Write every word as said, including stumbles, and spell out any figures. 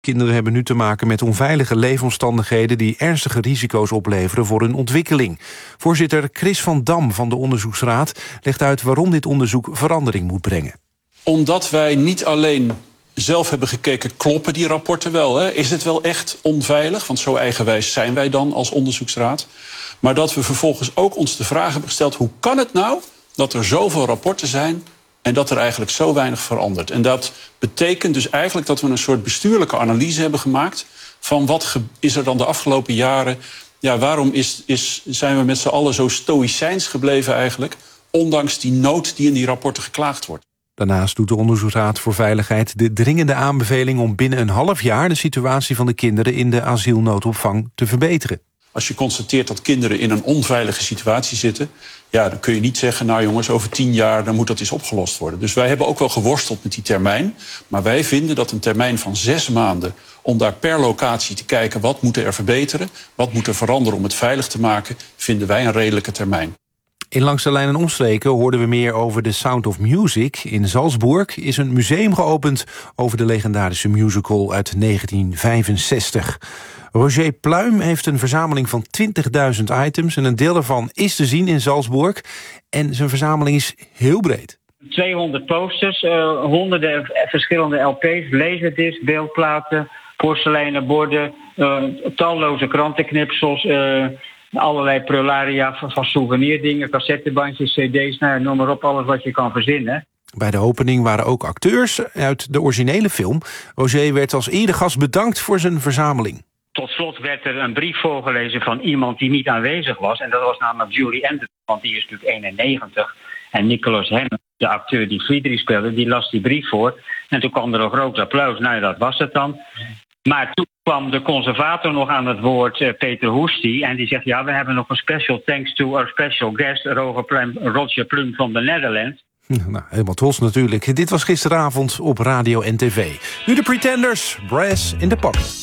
Kinderen hebben nu te maken met onveilige leefomstandigheden die ernstige risico's opleveren voor hun ontwikkeling. Voorzitter Chris van Dam van de Onderzoeksraad legt uit waarom dit onderzoek verandering moet brengen. Omdat wij niet alleen zelf hebben gekeken, kloppen die rapporten wel? Hè? Is het wel echt onveilig? Want zo eigenwijs zijn wij dan als onderzoeksraad. Maar dat we vervolgens ook ons de vraag hebben gesteld, hoe kan het nou dat er zoveel rapporten zijn en dat er eigenlijk zo weinig verandert? En dat betekent dus eigenlijk dat we een soort bestuurlijke analyse hebben gemaakt van wat is er dan de afgelopen jaren, ja, waarom is, is, zijn we met z'n allen zo stoïcijns gebleven eigenlijk, ondanks die nood die in die rapporten geklaagd wordt. Daarnaast doet de Onderzoeksraad voor Veiligheid de dringende aanbeveling om binnen een half jaar de situatie van de kinderen in de asielnoodopvang te verbeteren. Als je constateert dat kinderen in een onveilige situatie zitten, ja, dan kun je niet zeggen, nou jongens, over tien jaar dan moet dat eens opgelost worden. Dus wij hebben ook wel geworsteld met die termijn. Maar wij vinden dat een termijn van zes maanden om daar per locatie te kijken wat moet er verbeteren, wat moet er veranderen om het veilig te maken, vinden wij een redelijke termijn. In Langs de Lijn en Omstreken hoorden we meer over The Sound of Music. In Salzburg is een museum geopend over de legendarische musical uit negentien vijfenzestig. Roger Pluim heeft een verzameling van twintigduizend items en een deel daarvan is te zien in Salzburg. En zijn verzameling is heel breed. tweehonderd posters, uh, honderden verschillende L P's, laserdiscs, beeldplaten, porseleinen borden, uh, talloze krantenknipsels, uh, allerlei prularia van, van souvenirdingen, cassettebandjes, cd's, nou, noem maar op, alles wat je kan verzinnen. Bij de opening waren ook acteurs uit de originele film. Roger werd als eregast bedankt voor zijn verzameling. Tot slot werd er een brief voorgelezen van iemand die niet aanwezig was. En dat was namelijk Julie Anderson, want die is natuurlijk eenennegentig. En Nicholas Hemming, de acteur die Friedrich speelde, die las die brief voor. En toen kwam er een groot applaus. Nou, dat was het dan. Maar toen kwam de conservator nog aan het woord, uh, Peter Hoesty. En die zegt, ja, we hebben nog een special thanks to our special guest, Roger Plum, Roger Plum van de Netherlands. Nou, helemaal trots natuurlijk. Dit was gisteravond op radio en tv. Nu de Pretenders, Brass in the Pocket.